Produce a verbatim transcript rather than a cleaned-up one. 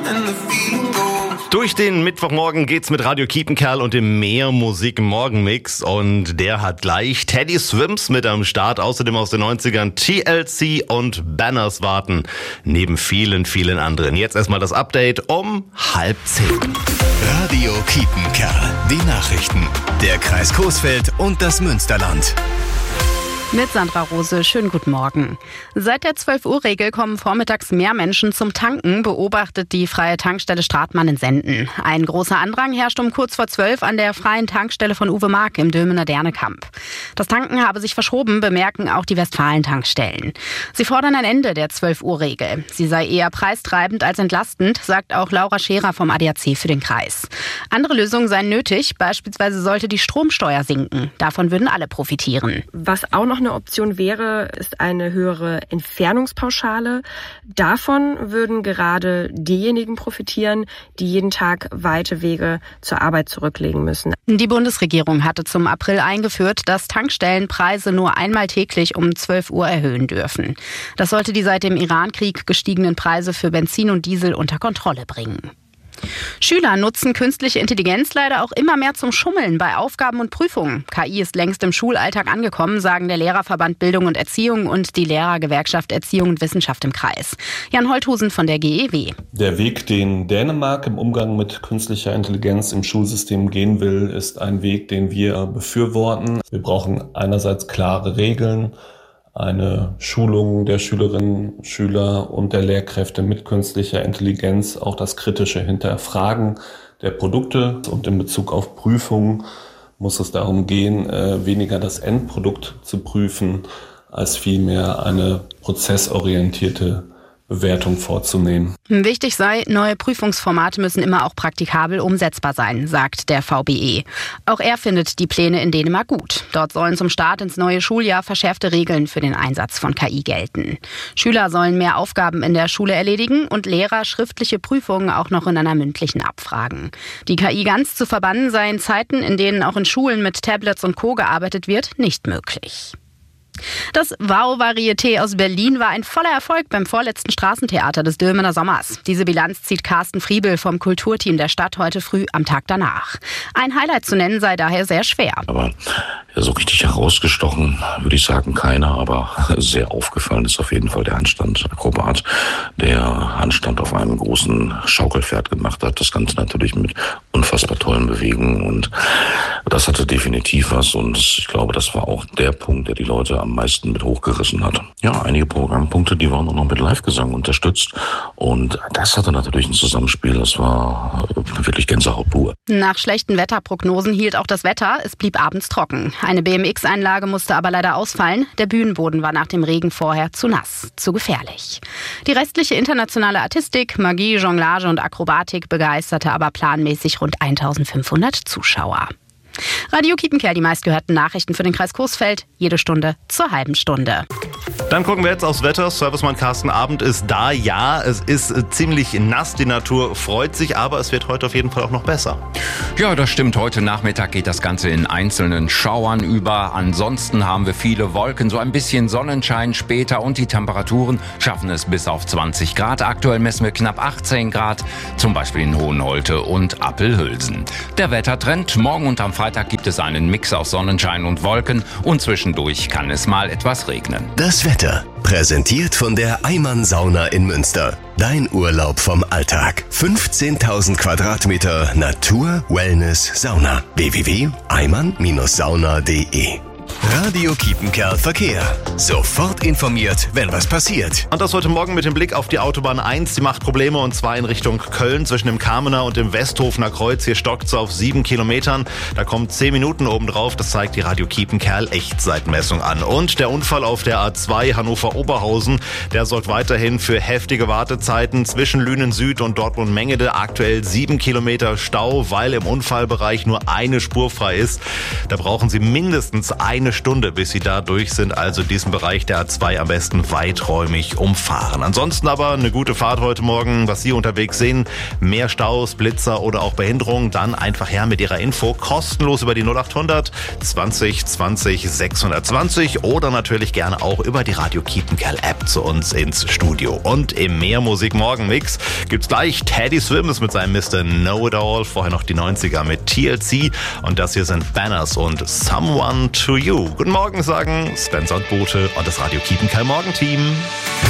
Durch den Mittwochmorgen geht's mit Radio Kiepenkerl und dem Mehr Musik Morgenmix. Und der hat gleich Teddy Swims mit am Start. Außerdem aus den neunzigern T L C und Banners warten. Neben vielen, vielen anderen. Jetzt erstmal das Update um halb zehn. Radio Kiepenkerl. Die Nachrichten. Der Kreis Coesfeld und das Münsterland. Mit Sandra Rose, schönen guten Morgen. Seit der zwölf-Uhr-Regel kommen vormittags mehr Menschen zum Tanken, beobachtet die freie Tankstelle Stratmann in Senden. Ein großer Andrang herrscht um kurz vor zwölf an der freien Tankstelle von Uwe Mark im Dülmener Dernekamp. Das Tanken habe sich verschoben, bemerken auch die Westfalen-Tankstellen. Sie fordern ein Ende der zwölf-Uhr-Regel. Sie sei eher preistreibend als entlastend, sagt auch Laura Scherer vom A D A C für den Kreis. Andere Lösungen seien nötig, beispielsweise sollte die Stromsteuer sinken. Davon würden alle profitieren. Was auch noch eine Option wäre, ist eine höhere Entfernungspauschale. Davon würden gerade diejenigen profitieren, die jeden Tag weite Wege zur Arbeit zurücklegen müssen. Die Bundesregierung hatte zum April eingeführt, dass Tankstellenpreise nur einmal täglich um zwölf Uhr erhöhen dürfen. Das sollte die seit dem Irankrieg gestiegenen Preise für Benzin und Diesel unter Kontrolle bringen. Schüler nutzen künstliche Intelligenz leider auch immer mehr zum Schummeln bei Aufgaben und Prüfungen. K I ist längst im Schulalltag angekommen, sagen der Lehrerverband Bildung und Erziehung und die Lehrergewerkschaft Erziehung und Wissenschaft im Kreis. Jan Holthusen von der G E W. Der Weg, den Dänemark im Umgang mit künstlicher Intelligenz im Schulsystem gehen will, ist ein Weg, den wir befürworten. Wir brauchen einerseits klare Regeln, eine Schulung der Schülerinnen, Schüler und der Lehrkräfte mit künstlicher Intelligenz, auch das kritische Hinterfragen der Produkte. Und in Bezug auf Prüfungen muss es darum gehen, weniger das Endprodukt zu prüfen, als vielmehr eine prozessorientierte Bewertung vorzunehmen. Wichtig sei, neue Prüfungsformate müssen immer auch praktikabel umsetzbar sein, sagt der V B E. Auch er findet die Pläne in Dänemark gut. Dort sollen zum Start ins neue Schuljahr verschärfte Regeln für den Einsatz von K I gelten. Schüler sollen mehr Aufgaben in der Schule erledigen und Lehrer schriftliche Prüfungen auch noch in einer mündlichen abfragen. Die K I ganz zu verbannen sei in Zeiten, in denen auch in Schulen mit Tablets und Co. gearbeitet wird, nicht möglich. Das Wow-Varieté aus Berlin war ein voller Erfolg beim vorletzten Straßentheater des Dülmener Sommers. Diese Bilanz zieht Carsten Friebel vom Kulturteam der Stadt heute früh am Tag danach. Ein Highlight zu nennen sei daher sehr schwer. Aber ja, so richtig herausgestochen würde ich sagen keiner, aber sehr aufgefallen ist auf jeden Fall der Handstand-Akrobat, der Handstand auf einem großen Schaukelpferd gemacht hat. Das Ganze natürlich mit unfassbar tollen Bewegungen und das hatte definitiv was und ich glaube, das war auch der Punkt, der die Leute am meisten mit hochgerissen hat. Ja, einige Programmpunkte, die waren auch noch mit Live-Gesang unterstützt und das hatte natürlich ein Zusammenspiel, das war wirklich Gänsehaut pur. Nach schlechten Wetterprognosen hielt auch das Wetter, es blieb abends trocken. Eine B M X-Einlage musste aber leider ausfallen, der Bühnenboden war nach dem Regen vorher zu nass, zu gefährlich. Die restliche internationale Artistik, Magie, Jonglage und Akrobatik begeisterte aber planmäßig rund eintausendfünfhundert Zuschauer. Radio Kiepenkerl, die meistgehörten Nachrichten für den Kreis Coesfeld, jede Stunde zur halben Stunde. Dann gucken wir jetzt aufs Wetter. Servicemann Carsten Abend ist da. Ja, es ist ziemlich nass. Die Natur freut sich, aber es wird heute auf jeden Fall auch noch besser. Ja, das stimmt. Heute Nachmittag geht das Ganze in einzelnen Schauern über. Ansonsten haben wir viele Wolken, so ein bisschen Sonnenschein später und die Temperaturen schaffen es bis auf zwanzig Grad. Aktuell messen wir knapp achtzehn Grad, zum Beispiel in Hohenholte und Appelhülsen. Der Wettertrend: Morgen und am Freitag gibt es einen Mix aus Sonnenschein und Wolken und zwischendurch kann es mal etwas regnen. Das Wetter, präsentiert von der Eimann Sauna in Münster. Dein Urlaub vom Alltag. fünfzehntausend Quadratmeter Natur, Wellness, Sauna. w w w punkt eimann sauna punkt d e. Radio Kiepenkerl Verkehr. Sofort informiert, wenn was passiert. Und das heute Morgen mit dem Blick auf die Autobahn eins. Die macht Probleme und zwar in Richtung Köln zwischen dem Kamener und dem Westhofener Kreuz. Hier stockt es auf sieben Kilometern. Da kommen zehn Minuten obendrauf. Das zeigt die Radio Kiepenkerl Echtzeitmessung an. Und der Unfall auf der A zwei Hannover-Oberhausen, der sorgt weiterhin für heftige Wartezeiten zwischen Lünen Süd und Dortmund-Mengede. Aktuell sieben Kilometer Stau, weil im Unfallbereich nur eine Spur frei ist. Da brauchen Sie mindestens ein eine Stunde, bis Sie da durch sind. Also diesen Bereich der A zwei am besten weiträumig umfahren. Ansonsten aber eine gute Fahrt heute Morgen. Was Sie unterwegs sehen, mehr Staus, Blitzer oder auch Behinderungen, dann einfach her mit Ihrer Info. Kostenlos über die null acht hundert zwanzig zwanzig sechshundertzwanzig oder natürlich gerne auch über die Radio Kiepenkerl App zu uns ins Studio. Und im Mehrmusik Morgen Mix gibt's gleich Teddy Swims mit seinem Mister Know-It-All. Vorher noch die neunziger mit T L C. Und das hier sind Banners und Someone to You. Guten Morgen sagen Spencer und Bote und das Radio Kiepenkerl Morgenteam.